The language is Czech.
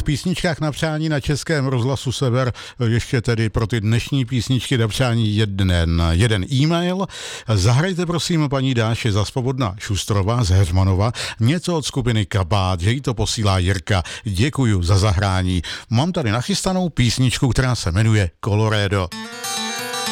písničkách na přání na Českém rozhlasu Sever ještě tedy pro ty dnešní písničky na přání jeden e-mail. Zahrajte prosím paní Dáše za Svobodná Šustrová z Heřmanova něco od skupiny Kabát, že jí to posílá Jirka. Děkuju za zahrání. Mám tady nachystanou písničku, která se jmenuje Colorado.